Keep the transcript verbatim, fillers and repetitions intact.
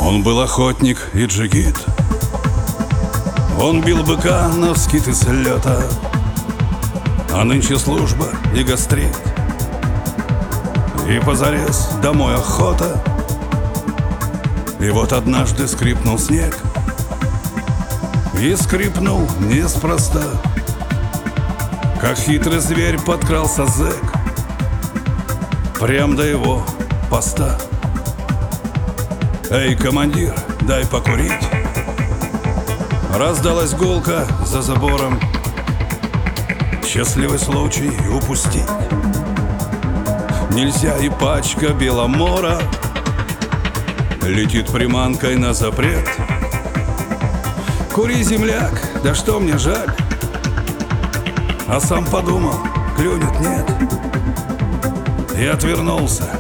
Он был охотник и джигит. Он бил быка навскид и с лета. А нынче служба и гастрит, и позарез домой охота. И вот однажды скрипнул снег, и скрипнул неспроста. Как хитрый зверь подкрался зэк прям до его поста. «Эй, командир, дай покурить!» Раздалась гулка за забором. Счастливый случай упустить нельзя, и пачка беломора летит приманкой на запрет. «Кури, земляк, да что мне жаль!» А сам подумал, клюнет, нет. И отвернулся